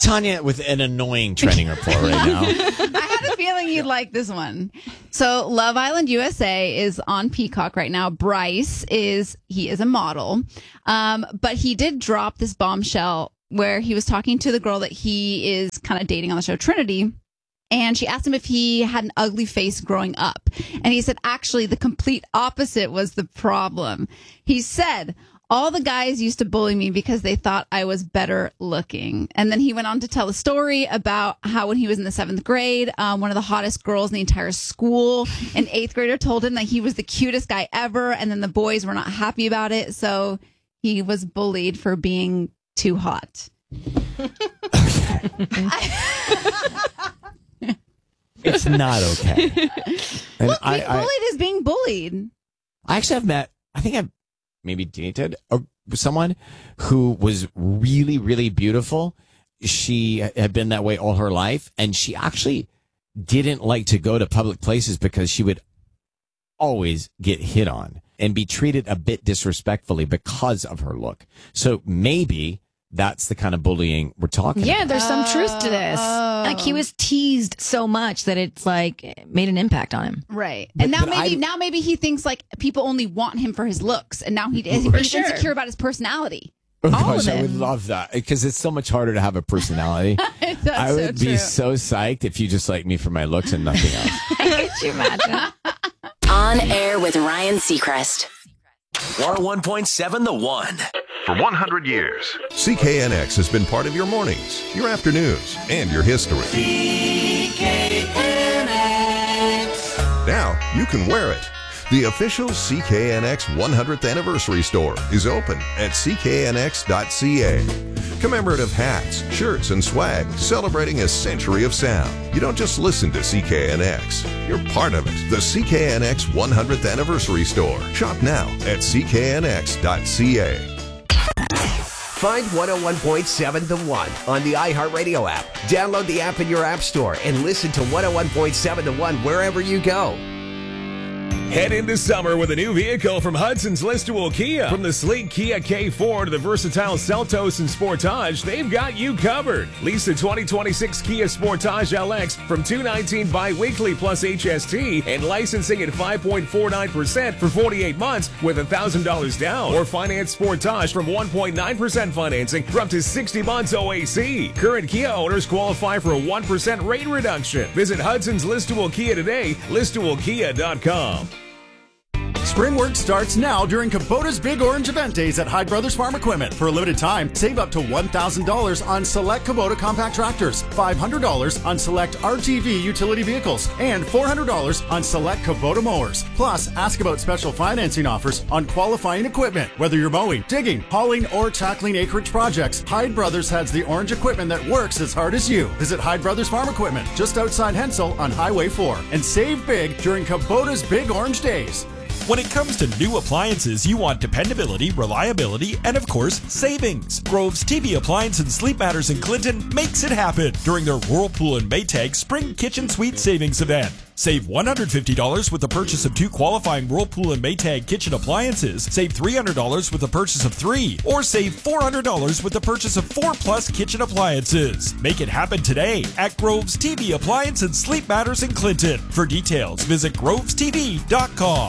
Tanya with an annoying trending report right now. I had a feeling you'd like this one. So Love Island USA is on Peacock right now. Bryce is a model. But he did drop this bombshell where he was talking to the girl that he is kind of dating on the show, Trinity. And she asked him if he had an ugly face growing up. And he said, actually, the complete opposite was the problem. He said, all the guys used to bully me because they thought I was better looking. And then he went on to tell a story about how when he was in the 7th grade, one of the hottest girls in the entire school, an 8th grader, told him that he was the cutest guy ever. And then the boys were not happy about it. So he was bullied for being too hot. It's not okay. And Look, being bullied is being bullied. I actually have met, I think I've maybe dated someone who was really, really beautiful. She had been that way all her life. And she actually didn't like to go to public places because she would always get hit on and be treated a bit disrespectfully because of her look. So maybe that's the kind of bullying we're talking about. Yeah, there's some truth to this. Like, he was teased so much that it's like made an impact on him. Right. And now maybe he thinks like people only want him for his looks, and now he's insecure about his personality. Oh gosh, I would love that because it's so much harder to have a personality. I would be so psyched if you just liked me for my looks and nothing else. Could you imagine? On Air with Ryan Seacrest. 101.7 The One. For 100 years, CKNX has been part of your mornings, your afternoons, and your history. CKNX. Now you can wear it. The official CKNX 100th anniversary store is open at cknx.ca. Commemorative hats, shirts, and swag celebrating a century of sound. You don't just listen to CKNX, you're part of it. The CKNX 100th anniversary store. Shop now at cknx.ca. Find 101.7 The One on the iHeartRadio app. Download the app in your app store and listen to 101.7 The One wherever you go. Head into summer with a new vehicle from Hudson's Listowel Kia. From the sleek Kia K4 to the versatile Seltos and Sportage, they've got you covered. Lease the 2026 Kia Sportage LX from $219 bi-weekly plus HST and licensing at 5.49% for 48 months with $1,000 down. Or finance Sportage from 1.9% financing for up to 60 months OAC. Current Kia owners qualify for a 1% rate reduction. Visit Hudson's Listowel Kia today, listowelkia.com. Spring work starts now during Kubota's Big Orange Event Days at Hyde Brothers Farm Equipment. For a limited time, save up to $1,000 on select Kubota compact tractors, $500 on select RTV utility vehicles, and $400 on select Kubota mowers. Plus, ask about special financing offers on qualifying equipment. Whether you're mowing, digging, hauling, or tackling acreage projects, Hyde Brothers has the orange equipment that works as hard as you. Visit Hyde Brothers Farm Equipment just outside Hensel on Highway 4 and save big during Kubota's Big Orange Days. When it comes to new appliances, you want dependability, reliability, and of course, savings. Grove's TV Appliance and Sleep Matters in Clinton makes it happen during their Whirlpool and Maytag Spring Kitchen Suite Savings Event. Save $150 with the purchase of 2 qualifying Whirlpool and Maytag kitchen appliances. Save $300 with the purchase of 3. Or save $400 with the purchase of 4+ kitchen appliances. Make it happen today at Grove's TV Appliance and Sleep Matters in Clinton. For details, visit grovestv.com.